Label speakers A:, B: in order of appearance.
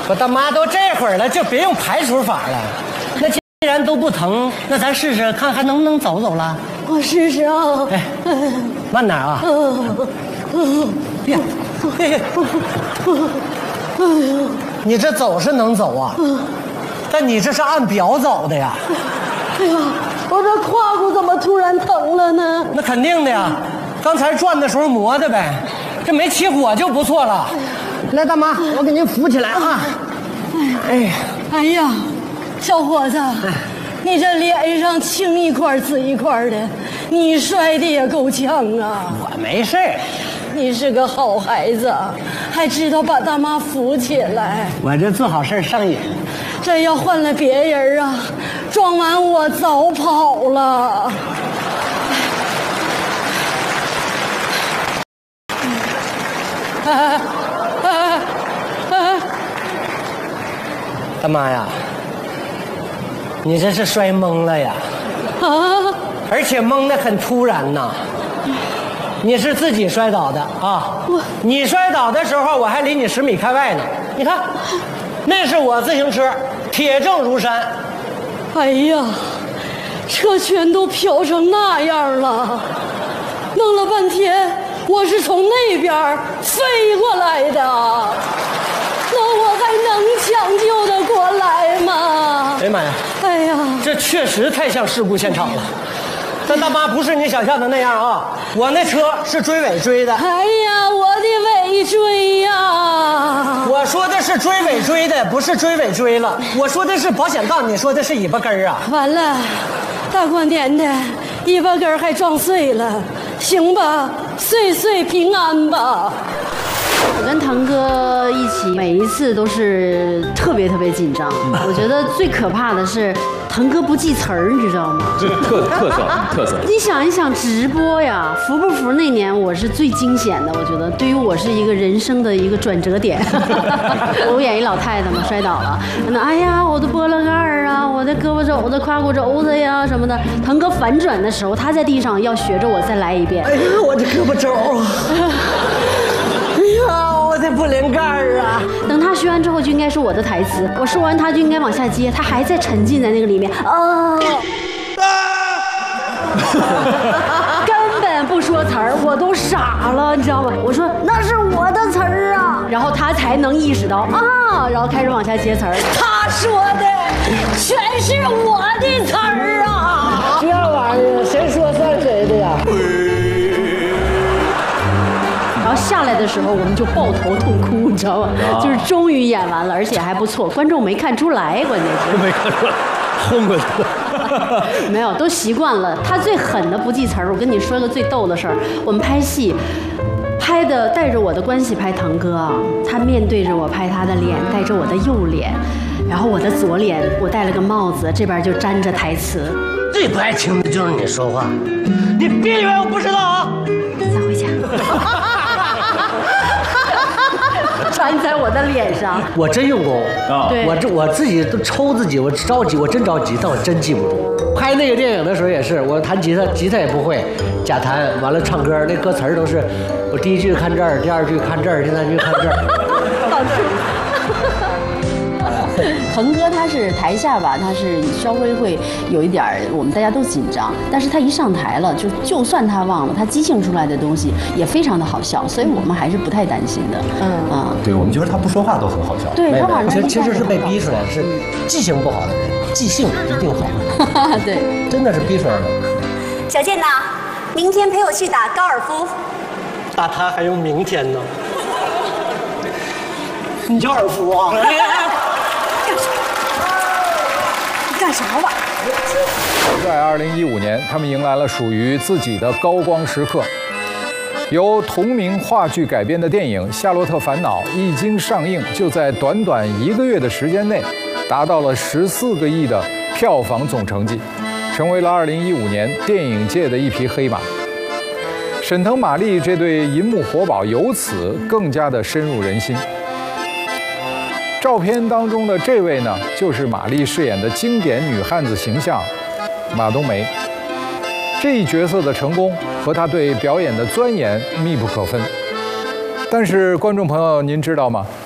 A: 我大妈都这会儿了，就别用排除法了。那既然都不疼，那咱试试看还能不能走走了。
B: 我试试啊。
A: 哎，慢点啊。呀，你这走是能走啊，但你这是按表走的呀。
B: 哎呀，我这胯骨怎么突然疼了呢？
A: 那肯定的呀，刚才转的时候磨的呗，这没起火就不错了。来，大妈，我给您扶起来啊。
B: 哎呀，小伙子，你这脸上青一块紫一块的，你摔的也够呛啊。
A: 我没事儿，
B: 你是个好孩子，还知道把大妈扶起来。
A: 我这做好事上瘾。
B: 这要换了别人啊，撞完我早跑了。
A: 大妈呀，你这是摔懵了呀！
B: 啊！
A: 而且懵得很突然呐。你是自己摔倒的啊？你摔倒的时候，我还离你10米开外呢。你看，那是我自行车，铁证如山。
B: 哎呀，车全都飘成那样了，弄了半天我是从那边飞过来的，那我还能抢救得过来吗？
A: 哎呀妈呀！
B: 哎呀，
A: 这确实太像事故现场了。但大妈不是你想象的那样啊，我那车是追尾追的。
B: 哎呀，我的尾椎呀！
A: 我说的是追尾追的，不是追尾追了。我说的是保险杠，你说的是尾巴根儿啊。
B: 完了，大过年的，尾巴根儿还撞碎了，行吧，岁岁平安吧。
C: 我跟堂哥一起，每一次都是特别紧张。我觉得最可怕的是堂哥不记词儿，你知道吗？
D: 这特色。
C: 你想一想，直播呀，服不服？那年我是最惊险的，我觉得对于我是一个人生的一个转折点。我演一老太太嘛，摔倒了，那哎呀，我的脖棱盖儿啊，我的胳膊肘子、胯骨轴子呀什么的。堂哥反转的时候，他在地上要学着我再来一遍。
A: 哎呀，我的胳膊肘啊！哎呀，我的脖棱盖儿啊！
C: 等他学完之后，就应该是我的台词。我说完，他就应该往下接，他还在沉浸在那个里面啊。根本不说词儿，我都傻了，你知道吗？我说那是我的词儿啊，然后他才能意识到啊，然后开始往下接词儿。
B: 他说的全是我的词儿啊！
A: 这玩意儿谁说算谁的呀？
C: 然后下来的时候，我们就抱头痛哭，你知道吗？就是终于演完了，而且还不错，观众没看出来，关键是
D: 没看出来，轰过去了。
C: 没有，都习惯了。他最狠的不记词儿。我跟你说个最逗的事儿，我们拍戏，拍的带着我的关系拍堂哥啊，他面对着我拍他的脸，带着我的右脸，然后我的左脸我戴了个帽子，这边就粘着台词。
A: 最不爱听的就是你说话，你别以为我不知道啊！
C: 撒回家。粘在我的脸上，
A: 我真用功啊！
C: 对，
A: 我自己都抽自己，我着急，我真着急，但我真记不住。拍那个电影的时候也是，我弹吉他，吉他也不会，假弹，完了唱歌，那歌词儿都是我第一句看这儿，第二句看这儿，第三句看这儿。
C: 好吃。腾哥他是台下吧，他是稍微会有一点儿，我们大家都紧张，但是他一上台了，就算他忘了，他即兴出来的东西也非常的好笑，所以我们还是不太担心的。
D: 对，我们觉得他不说话都很好笑。
C: 对，他好像
A: 其实是被逼出来的，是记性不好的人，记性一定好。
C: 对，
A: 真的是逼出来的。
E: 小健呐，明天陪我去打高尔夫。
A: 打他还用明天呢？你高尔夫啊？
E: 干啥玩意
F: 儿？在2015年，他们迎来了属于自己的高光时刻。由同名话剧改编的电影《夏洛特烦恼》一经上映，就在短短1个月的时间内，达到了14个亿的票房总成绩，成为了2015年电影界的一匹黑马。沈腾、马丽这对银幕活宝由此更加的深入人心。照片当中的这位呢，就是马丽饰演的经典女汉子形象马冬梅。这一角色的成功和她对表演的钻研密不可分。但是观众朋友，您知道吗？